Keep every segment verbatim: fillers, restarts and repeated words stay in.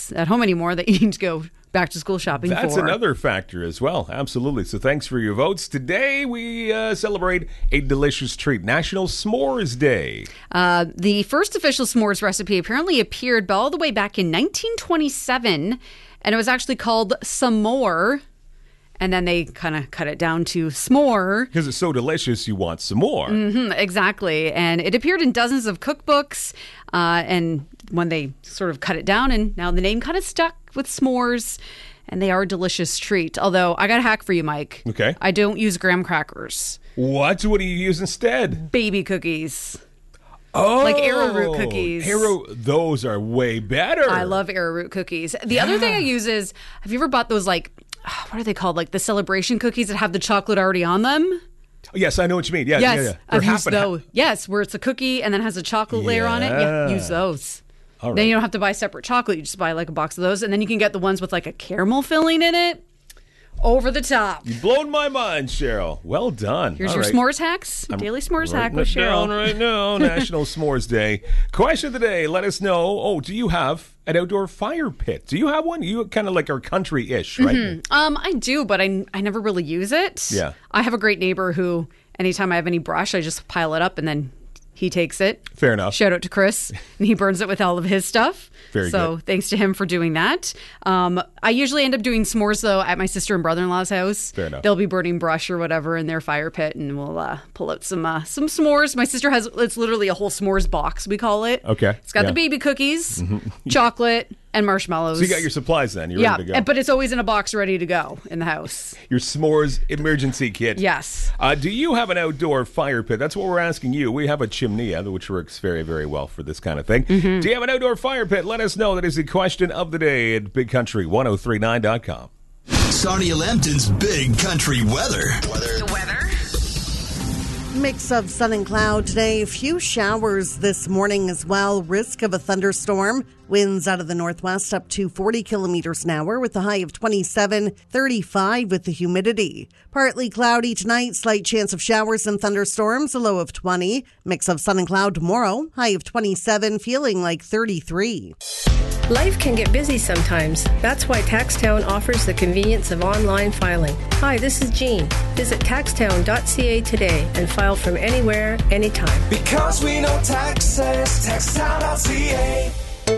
kids at home anymore that you need to go back to school shopping That's for. That's another factor as well. Absolutely. So thanks for your votes. Today we uh, celebrate a delicious treat, National S'mores Day. Uh, the first official s'mores recipe apparently appeared all the way back in nineteen twenty-seven, and it was actually called S'more. And then they kind of cut it down to s'more. Because it's so delicious, you want some more. Mm-hmm, exactly. And it appeared in dozens of cookbooks. Uh, and when they sort of cut it down, and now the name kind of stuck with s'mores. And they are a delicious treat. Although, I got a hack for you, Mike. Okay. I don't use graham crackers. What? What do you use instead? Baby cookies. Oh, like arrowroot cookies. Arrow, those are way better. I love arrowroot cookies. The Yeah. other thing I use is, have you ever bought those, like, what are they called? Like the celebration cookies that have the chocolate already on them? Yes, I know what you mean. Yeah, yes, yeah, yeah. I've They're used half and those. Yes, where it's a cookie and then has a chocolate layer on it. Yeah, Yeah. use those. All right. Then you don't have to buy separate chocolate. You just buy like a box of those. And then you can get the ones with like a caramel filling in it. Over the top. You've blown my mind, Cheryl. Well done. Here's All your right. s'mores hacks. I'm Daily s'mores hack writing with it down Cheryl. right now. National S'mores Day. Question of the day. Let us know. Oh, do you have an outdoor fire pit? Do you have one? You kind of like are country-ish, right? Mm-hmm. Um, I do, but I, I never really use it. Yeah. I have a great neighbor who, anytime I have any brush, I just pile it up and then he takes it. Fair enough. Shout out to Chris. And he burns it with all of his stuff. Very so good. thanks to him for doing that. Um, I usually end up doing s'mores, though, at my sister and brother-in-law's house. Fair enough. They'll be burning brush or whatever in their fire pit, and we'll uh, pull out some uh, some s'mores. My sister has, it's literally a whole s'mores box, we call it. Okay. It's got Yeah. the baby cookies, chocolate, and marshmallows. So you got your supplies then. You're yeah, ready to go. but it's always in a box ready to go in the house. Your s'mores emergency kit. Yes. Uh, do you have an outdoor fire pit? That's what we're asking you. We have a chimney, which works very, very well for this kind of thing. Mm-hmm. Do you have an outdoor fire pit? Let us know. That is the question of the day at big country ten thirty-nine dot com. Sarnia Lambton's Big Country Weather. Weather. The weather. Mix of sun and cloud today. A few showers this morning as well. Risk of a thunderstorm. Winds out of the northwest up to forty kilometers an hour with a high of twenty-seven, thirty-five with the humidity. Partly cloudy tonight. Slight chance of showers and thunderstorms. A low of twenty. Mix of sun and cloud tomorrow. High of twenty-seven, feeling like thirty-three. Life can get busy sometimes. That's why TaxTown offers the convenience of online filing. Hi, this is Jean. Visit taxtown dot c a today and file from anywhere, anytime. Because we know taxes, taxtown dot c a.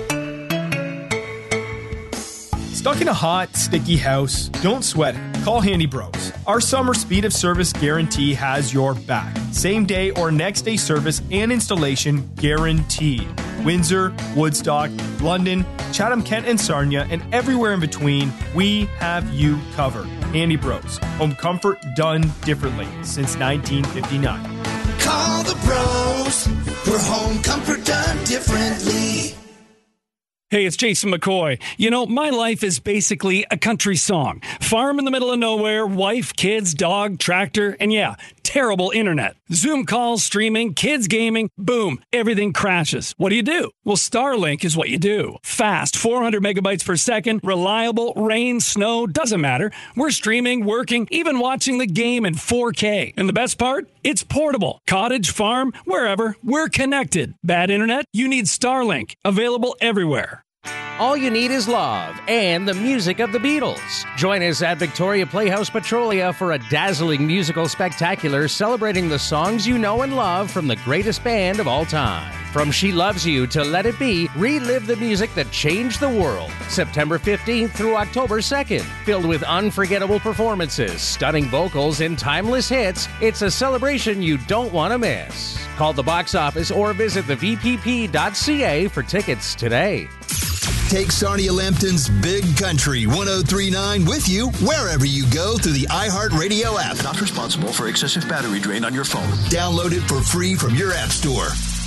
Stuck in a hot, sticky house? Don't sweat it. Call Handy Bros. Our summer speed of service guarantee has your back. Same day or next day service and installation guaranteed. Windsor, Woodstock, London, Chatham-Kent and Sarnia, and everywhere in between, we have you covered. Handy Bros. Home comfort done differently since nineteen fifty-nine. Call the pros for home comfort done differently. Hey, it's Jason McCoy. You know, my life is basically a country song. Farm in the middle of nowhere, wife, kids, dog, tractor, and yeah, terrible internet. Zoom calls, streaming, kids gaming, boom, everything crashes. What do you do? Well, Starlink is what you do. Fast, four hundred megabytes per second, reliable, rain, snow, doesn't matter. We're streaming, working, even watching the game in four K. And the best part? It's portable. Cottage, farm, wherever, we're connected. Bad internet? You need Starlink. Available everywhere. All you need is love and the music of the Beatles. Join us at Victoria Playhouse Petrolia for a dazzling musical spectacular celebrating the songs you know and love from the greatest band of all time. From She Loves You to Let It Be, relive the music that changed the world. September fifteenth through October second. Filled with unforgettable performances, stunning vocals, and timeless hits, it's a celebration you don't want to miss. Call the box office or visit the v p p dot c a for tickets today. Take Sarnia Lambton's Big Country ten thirty-nine with you wherever you go through the iHeartRadio app. Not responsible for excessive battery drain on your phone. Download it for free from your app store.